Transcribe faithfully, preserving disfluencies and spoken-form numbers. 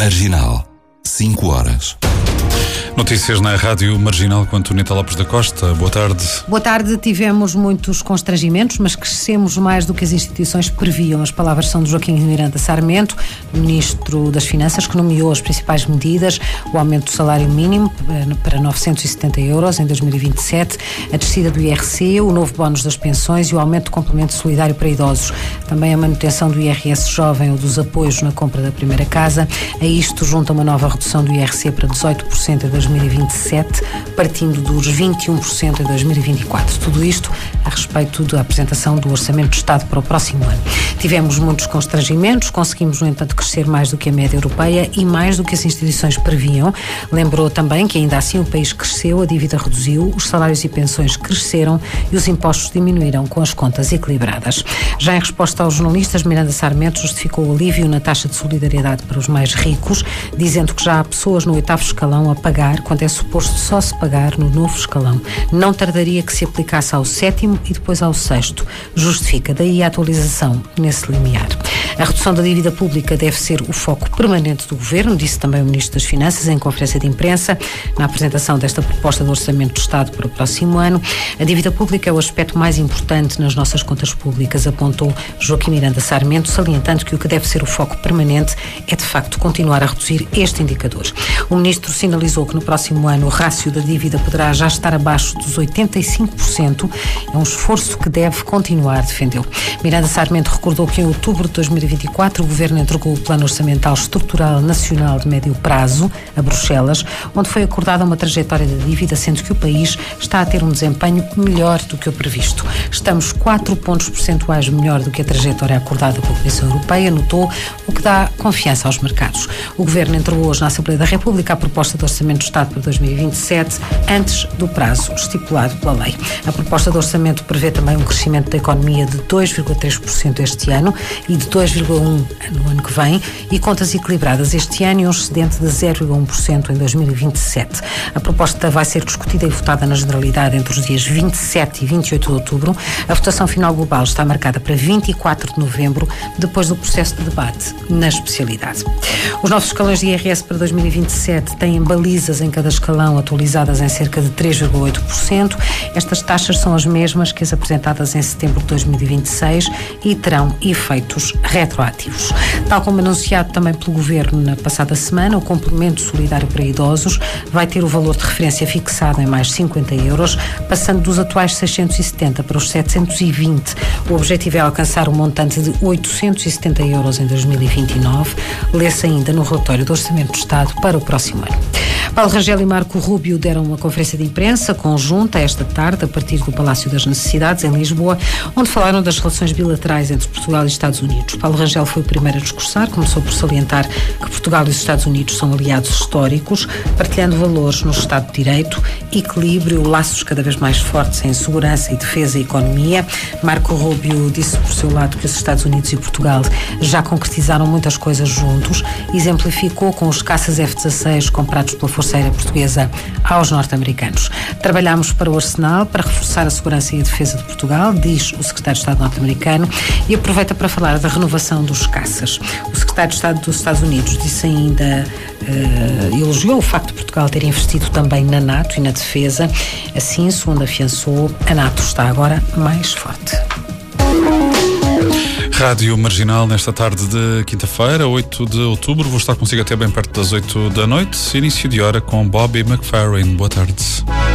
Marginal, cinco horas. Notícias na Rádio Marginal com António Lopes da Costa. Boa tarde. Boa tarde. Tivemos muitos constrangimentos, mas crescemos mais do que as instituições previam. As palavras são de Joaquim Miranda Sarmento, Ministro das Finanças, que nomeou as principais medidas: o aumento do salário mínimo para novecentos e setenta euros em dois mil e vinte e sete, a descida do I R C, o novo bónus das pensões e o aumento do complemento solidário para idosos. Também a manutenção do I R S jovem ou dos apoios na compra da primeira casa. A isto junta uma nova redução do I R C para dezoito por cento em dois mil e vinte e sete, partindo dos vinte e um por cento em dois mil e vinte e quatro. Tudo isto a respeito da apresentação do Orçamento de Estado para o próximo ano. Tivemos muitos constrangimentos, conseguimos, no entanto, crescer mais do que a média europeia e mais do que as instituições previam. Lembrou também que, ainda assim, o país cresceu, a dívida reduziu, os salários e pensões cresceram e os impostos diminuíram, com as contas equilibradas. Já em resposta aos jornalistas, Miranda Sarmento justificou o alívio na taxa de solidariedade para os mais ricos, dizendo que já há pessoas no oitavo escalão a pagar, quando é suposto só se pagar no novo escalão. Não tardaria que se aplicasse ao sétimo e depois ao sexto. Justifica daí a atualização nesse limiar. A redução da dívida pública deve ser o foco permanente do Governo, disse também o Ministro das Finanças em conferência de imprensa, na apresentação desta proposta de Orçamento do Estado para o próximo ano. A dívida pública é o aspecto mais importante nas nossas contas públicas, apontou Joaquim Miranda Sarmento, salientando que o que deve ser o foco permanente é, de facto, continuar a reduzir este indicador. O Ministro sinalizou que no próximo ano o rácio da dívida poderá já estar abaixo dos oitenta e cinco por cento. É um esforço que deve continuar, defendeu. Miranda Sarmento recordou que em outubro de dois mil e vinte e quatro o Governo entregou o Plano Orçamental Estrutural Nacional de Médio Prazo a Bruxelas, onde foi acordada uma trajetória da dívida, sendo que o país está a ter um desempenho melhor do que o previsto. Estamos quatro pontos percentuais melhor do que a trajetória acordada pela Comissão Europeia, notou, o que dá confiança aos mercados. O Governo entregou hoje na Assembleia da República a proposta de Orçamento do Estado para dois mil e vinte e sete, antes do prazo estipulado pela lei. A proposta de orçamento prevê também um crescimento da economia de dois vírgula três por cento este ano e de dois vírgula um por cento no ano que vem, e contas equilibradas este ano e um excedente de zero vírgula um por cento em dois mil e vinte e sete. A proposta vai ser discutida e votada na Generalidade entre os dias vinte e sete e vinte e oito de outubro. A votação final global está marcada para vinte e quatro de novembro, depois do processo de debate na especialidade. Os novos escalões de I R S para dois mil e vinte e sete têm balizas em cada escalão atualizadas em cerca de três vírgula oito por cento. Estas taxas são as mesmas que as apresentadas em setembro de dois mil e vinte e seis e terão efeitos retroativos. Tal como anunciado também pelo Governo na passada semana, o complemento solidário para idosos vai ter o valor de referência fixado em mais cinquenta euros, passando dos atuais seiscentos e setenta para os setecentos e vinte. O objetivo é alcançar um montante de oitocentos e setenta euros em dois mil e vinte e nove. Lê-se ainda no relatório do Orçamento do Estado para o próximo ano. Paulo Rangel e Marco Rubio deram uma conferência de imprensa conjunta esta tarde a partir do Palácio das Necessidades, em Lisboa, onde falaram das relações bilaterais entre Portugal e Estados Unidos. Paulo Rangel foi o primeiro a discursar, começou por salientar que Portugal e os Estados Unidos são aliados históricos, partilhando valores no Estado de Direito, equilíbrio, laços cada vez mais fortes em segurança e defesa e economia. Marco Rubio disse por seu lado que os Estados Unidos e Portugal já concretizaram muitas coisas juntos, exemplificou com os caças F dezasseis comprados pela Força Aérea Portuguesa aos norte-americanos. Trabalhamos para o Arsenal para reforçar a segurança e a defesa de Portugal, diz o secretário de Estado norte-americano, e aproveita para falar da renovação dos caças. O secretário de Estado dos Estados Unidos disse ainda, uh, elogiou o facto de Portugal ter investido também na NATO e na defesa. Assim, segundo afiançou, a NATO está agora mais forte. Rádio Marginal nesta tarde de quinta-feira, oito de outubro. Vou estar consigo até bem perto das oito da noite. Início de hora com Bobby McFerrin. Boa tarde.